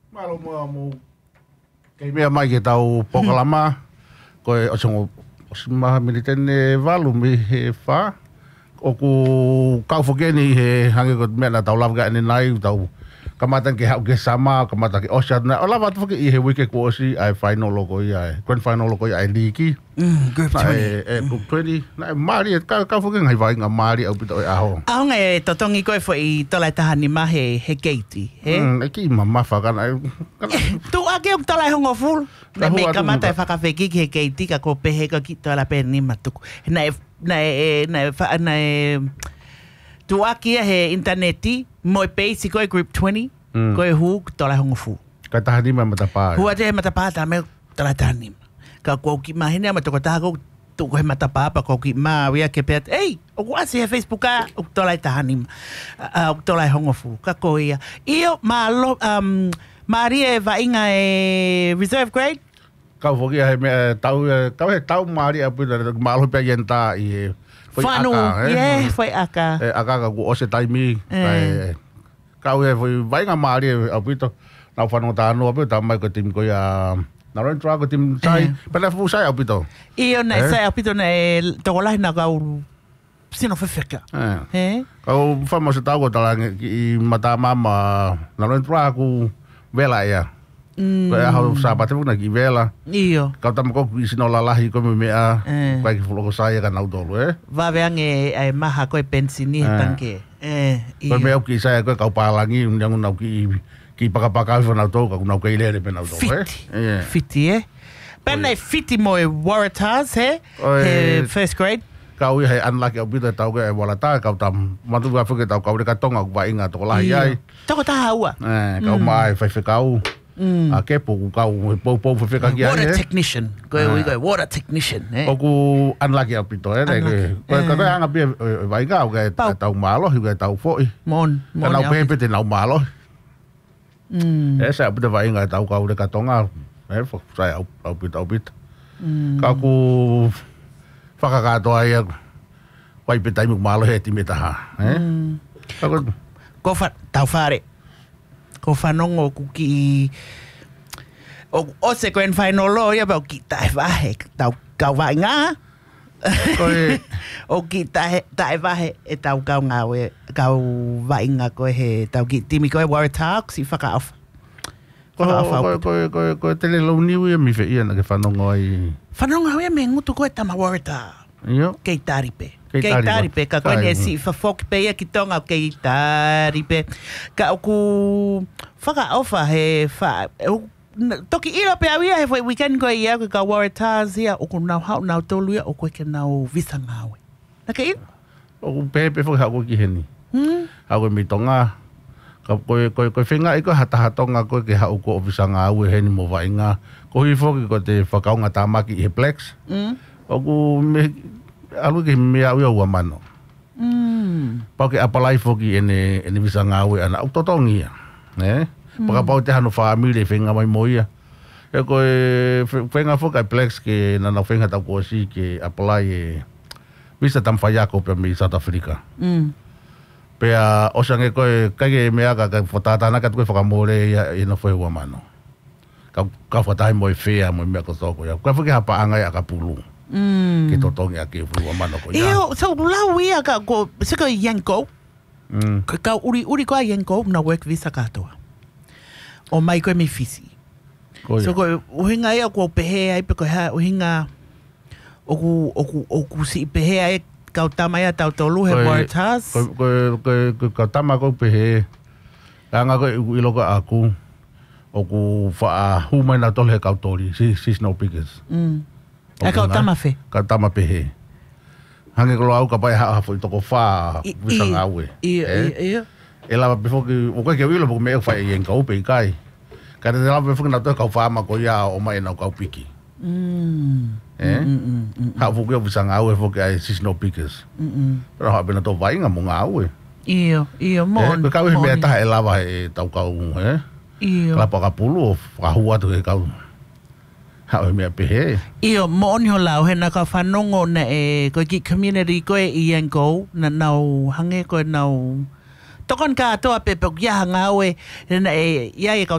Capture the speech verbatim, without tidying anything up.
Malo mo mo kay mea mai ke tau pokalama ko o songo ma militen e valu mi he fa o ku kau fogeni he hange ko mena tau lavga ni nai tau kamatan ke hau ke sama kamata ke oshat na ola wat foki he wike ko si ai final logo ya grand final logo ya liki mm group twenty e group twenty na mari ka ka foki ngai vai nga mari au pito a ho a nga e totongi ko fo i tola tahani ma he he keiti he mm e ki mama fa kana tu a ke tola hongo full na me kamata fa ka feki he keiti ka ko pehe ka ki tola pe ni matuku na na na na tu aki he interneti mo basic ko group twenty mm. ko hu tola hongo fu ka tahani ma matapa hu ate matapa ta me tola tahani ka ko ki ma hina ma to ta ko tu ko matapa pa ko ki ma wia ke pet ei o ko asi he Facebook a o tola tahani o tola hongo fu ka ko ia io ma lo um Maria va inga e reserve grade ka foki he me tau ka he tau mari apu ma lo pe yenta i Fanu, yeah, foi aka. Eh, aka ka ku ose taimi. Eh, ka we foi vai nga mari apito. Na fanu ta no apito mai ko tim ko ya. Na ron tra ko tim sai, pela fu sai apito. Io na sai apito na to la na ka sino fe feka. Eh. Ka famo se ta ko ta i mata mama. Na ron tra ku vela ya. Mm. Kaya hau sabat fu na ki vela. Io. Ka tam ko sino la lahi ko me mea. Ka ki fulo ko sai ka na dolo eh. Va veange ai maha ko pensini tanke. Eh. Ko me ki sai ko ka palangi yang na ki ki paka paka fo na to ka na ko ile le pe na to eh. Fiti eh. Pena fiti mo Waratahs he. He first grade. Ka ui he unlucky au bita tau ke Waratahs ka tam matu ga fo ke tau ka ure ka tonga ku ba inga to la ai. Toko ta haua. Eh, ka mai fa fa kau. Mm. A ke po kau po po fe ka ki water technician go we go water technician eh o ku unlucky a pito eh ko ka ka anga pe vai ga o ke tau malo hi ke tau foi mon mon na pe pe te na malo mm esa pe vai nga tau ka ure ka tonga eh fo sai au au pito au pito ka ku fa ka ka to ai vai pe tai mu malo he ti meta ha eh ko ko fa tau fare ko fanongo ku ki o o se grand final lo ya ba ki tai va he tau ka va nga ko o ki tai tai va he e tau ka nga we ka va nga ko he tau ki timi ko Waratahs si fa ka af ko ko ko ko tele lo ni we mi fe ia na ke fanongo ai fanongo we me ngutu ko ta ma Waratahs yo ke taripe Kei taripe, ka koe ne si whafok pe ia ki tonga kei taripe. Ka oku whaka ofa he wha... Toki ira pe awia he whai weekend koe ia koe ka Waratahs ia oku nau hau nau tolu ia o koe ke nau visa ngawe. Na ke ira? Oku pe pe whaka hau ki heni. Hau koe mi tonga. Ka koe koe koe whenga iko hata hatonga koe ke hau ko o visa ngawe heni mo wainga. Ko hui whoki ko te whakaunga tamaki i he plex. Oku me... alu ke me au au mano mm pa ke apalai foki ene ene visa ngawe ana autotongi eh pa pa te hanu family fenga mai moia e ko fenga foka plex ke na na fenga ta ko si ke apalai visa tam faya ko pe mi South Africa mm pe a o sange ko ka ke me aga ka fotata na ka ko foka more ya ina foi wa mano ka ka fotai mo fea mo me ko so ko ya ka foki hapa anga ya ka pulu Mm. Ke totongi ake fulu mano ko ya. Io so la wi aka ko sika yanko. Mm. Ka uri uri ko yanko na work visa katoa. O mai ko mi fisi. So ko uhinga ia ko pehe ai pe ko ha uhinga o ku o ku o ku si pehe ai ka tama ia tau tolu he Waratahs. Ko ko ko ka tama ko pehe. Anga ko ilo ko aku. O ku fa huma na tole ka tori si si no pickers. Mm. E ka tama fe. Ka tama pehe. Hange ko au ka pai ha fo to ko fa visa ngawe. Ia ia. E la before que o que wilo porque me fa en ka upe kai. Ka de la before na to ka fa ma ko ya o mai na ka piki. Mm. Eh? Ha fo que visa ngawe fo que ai sis no pickers. Mm. Pero ha bena to vai nga mo ngawe. Ia ia mo. Ko ka we me ta e lava e tau ka un, eh? Ia. La pa ka pulu fa hua to ka. Hau mea pehe. Io, mo oni ho lau, he na ka whanongo na e koe ki community koe i enko, na nau hange koe nau... Tokon ka atoa pepe kia hanga oe, na e ia e